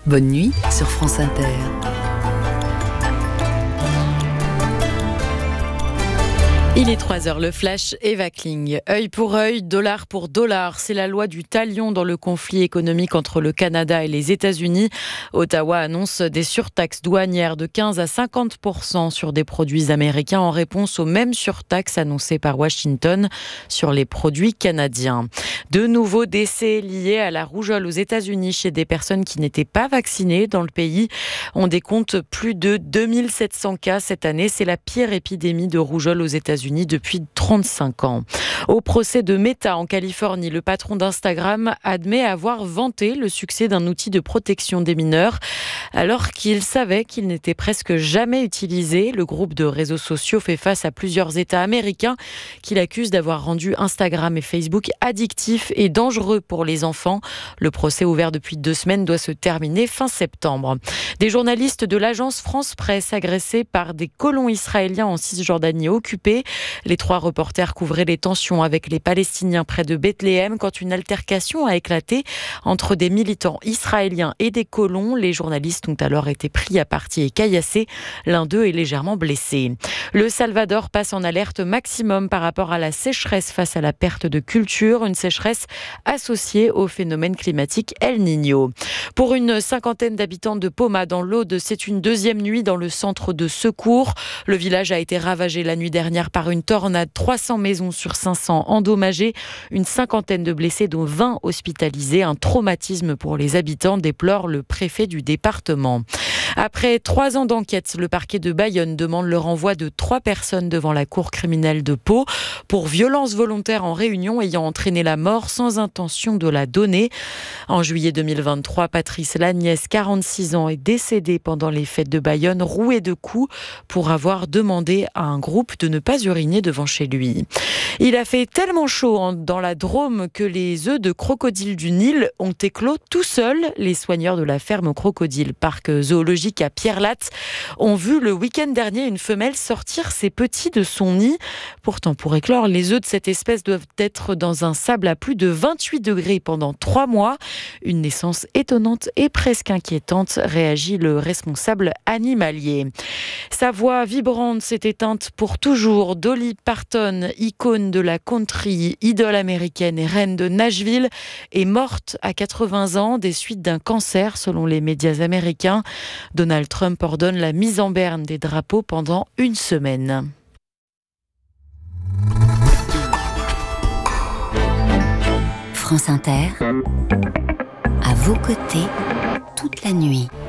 Bonne nuit sur France Inter. Il est 3h, le flash Eva Kling. Œil pour œil, dollar pour dollar. C'est la loi du talion dans le conflit économique entre le Canada et les États-Unis. Ottawa annonce des surtaxes douanières de 15 à 50% sur des produits américains en réponse aux mêmes surtaxes annoncées par Washington sur les produits canadiens. De nouveaux décès liés à la rougeole aux États-Unis chez des personnes qui n'étaient pas vaccinées dans le pays. On décompte plus de 2700 cas cette année. C'est la pire épidémie de rougeole aux États-Unis depuis 35 ans. Au procès de Meta en Californie, le patron d'Instagram admet avoir vanté le succès d'un outil de protection des mineurs alors qu'il savait qu'il n'était presque jamais utilisé. Le groupe de réseaux sociaux fait face à plusieurs États américains qui l'accusent d'avoir rendu Instagram et Facebook addictifs et dangereux pour les enfants. Le procès ouvert depuis 2 semaines doit se terminer fin septembre. Des journalistes de l'agence France Presse agressés par des colons israéliens en Cisjordanie occupée. Les 3 reporters couvraient les tensions avec les Palestiniens près de Bethléem quand une altercation a éclaté entre des militants israéliens et des colons. Les journalistes ont alors été pris à partie et caillassés. L'un d'eux est légèrement blessé. Le Salvador passe en alerte maximum par rapport à la sécheresse face à la perte de culture, une sécheresse associée au phénomène climatique El Niño. Pour une 50aine d'habitants de Poma dans l'Aude, c'est une 2e nuit dans le centre de secours. Le village a été ravagé la nuit dernière par une tornade, 300 maisons sur 500 endommagées, une 50aine de blessés dont 20 hospitalisés. Un traumatisme pour les habitants, déplore le préfet du département. Après 3 ans d'enquête, le parquet de Bayonne demande le renvoi de 3 personnes devant la cour criminelle de Pau pour violences volontaires en réunion ayant entraîné la mort sans intention de la donner. En juillet 2023, Patrice Lagnès, 46 ans, est décédé pendant les fêtes de Bayonne, roué de coups pour avoir demandé à un groupe de ne pas uriner devant chez lui. Il a fait tellement chaud dans la Drôme que les œufs de crocodile du Nil ont éclos tout seuls. Les soigneurs de la ferme crocodile, parc zoologique à Pierre-Latte, ont vu le week-end dernier une femelle sortir ses petits de son nid. Pourtant, pour éclore, les œufs de cette espèce doivent être dans un sable à plus de 28 degrés pendant 3 mois. Une naissance étonnante et presque inquiétante, réagit le responsable animalier. Sa voix vibrante s'est éteinte pour toujours. Dolly Parton, icône de la country, idole américaine et reine de Nashville, est morte à 80 ans des suites d'un cancer, selon les médias américains. Donald Trump ordonne la mise en berne des drapeaux pendant 1 semaine. France Inter, à vos côtés, toute la nuit.